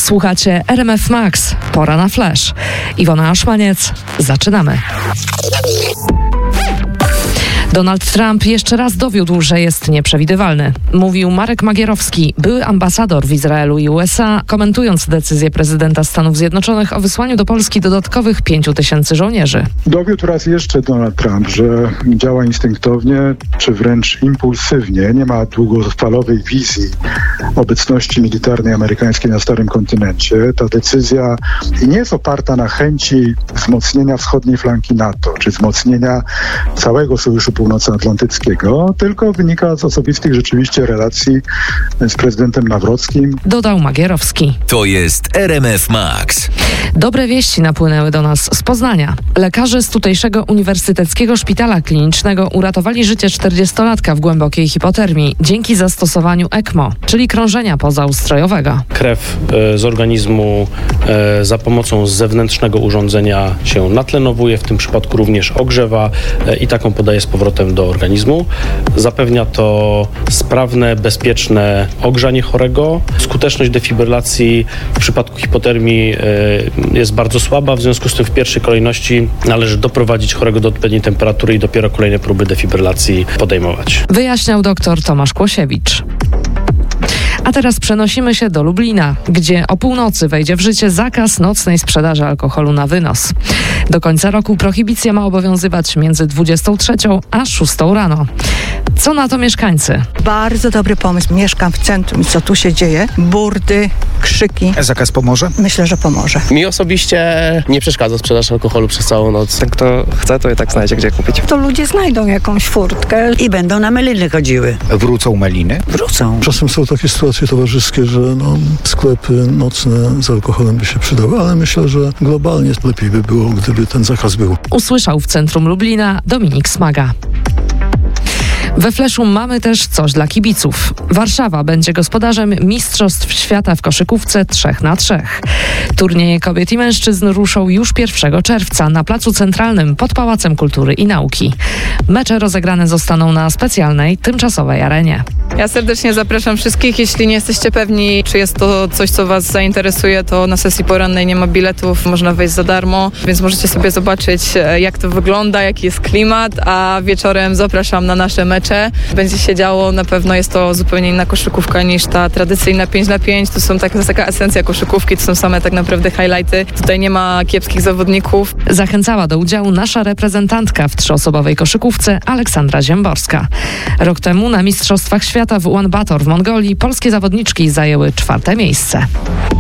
Słuchacie RMF Max. Pora na flash. Iwona Aszmaniec. Zaczynamy. Donald Trump jeszcze raz dowiódł, że jest nieprzewidywalny. Mówił Marek Magierowski, były ambasador w Izraelu i USA, komentując decyzję prezydenta Stanów Zjednoczonych o wysłaniu do Polski dodatkowych 5000 żołnierzy. Dowiódł raz jeszcze Donald Trump, że działa instynktownie, czy wręcz impulsywnie. Nie ma długofalowej wizji obecności militarnej amerykańskiej na Starym Kontynencie. Ta decyzja nie jest oparta na chęci wzmocnienia wschodniej flanki NATO, czy wzmocnienia całego Sojuszu Północnoatlantyckiego, tylko wynika z osobistych rzeczywiście relacji z prezydentem Nawrockim. Dodał Magierowski. To jest RMF Max. Dobre wieści napłynęły do nas z Poznania. Lekarze z tutejszego Uniwersyteckiego Szpitala Klinicznego uratowali życie 40-latka w głębokiej hipotermii dzięki zastosowaniu ECMO, czyli krążenia pozaustrojowego. Krew z organizmu za pomocą zewnętrznego urządzenia się natlenowuje, w tym przypadku również ogrzewa i taką podaje z powrotem do organizmu. Zapewnia to sprawne, bezpieczne ogrzanie chorego. Skuteczność defibrylacji w przypadku hipotermii jest bardzo słaba, w związku z tym w pierwszej kolejności należy doprowadzić chorego do odpowiedniej temperatury i dopiero kolejne próby defibrylacji podejmować. Wyjaśniał dr Tomasz Kłosiewicz. A teraz przenosimy się do Lublina, gdzie o północy wejdzie w życie zakaz nocnej sprzedaży alkoholu na wynos. Do końca roku prohibicja ma obowiązywać między 23 a 6 rano. Co na to mieszkańcy? Bardzo dobry pomysł. Mieszkam w centrum i co tu się dzieje? Burdy, krzyki. Zakaz pomoże? Myślę, że pomoże. Mi osobiście nie przeszkadza sprzedaż alkoholu przez całą noc. Ten, kto chce, to i tak znajdzie, gdzie kupić. To ludzie znajdą jakąś furtkę. I będą na meliny chodziły. Wrócą meliny? Wrócą. Czasem są takie sytuacje towarzyskie, że sklepy nocne z alkoholem by się przydały, ale myślę, że globalnie lepiej by było, gdyby ten zakaz był. Usłyszał w centrum Lublina Dominik Smaga. We Fleszu mamy też coś dla kibiców. Warszawa będzie gospodarzem Mistrzostw Świata w koszykówce 3x3. Turnieje kobiet i mężczyzn ruszą już 1 czerwca na Placu Centralnym pod Pałacem Kultury i Nauki. Mecze rozegrane zostaną na specjalnej, tymczasowej arenie. Ja serdecznie zapraszam wszystkich. Jeśli nie jesteście pewni, czy jest to coś, co Was zainteresuje, to na sesji porannej nie ma biletów, można wejść za darmo, więc możecie sobie zobaczyć, jak to wygląda, jaki jest klimat, a wieczorem zapraszam na nasze mecze. Będzie się działo, na pewno jest to zupełnie inna koszykówka niż ta tradycyjna 5x5. To jest taka esencja koszykówki, to są same tak naprawdę highlighty. Tutaj nie ma kiepskich zawodników. Zachęcała do udziału nasza reprezentantka w 3-osobowej koszykówce Aleksandra Ziemborska. Rok temu na Mistrzostwach Świata w Ulaanbaatar w Mongolii polskie zawodniczki zajęły 4. miejsce.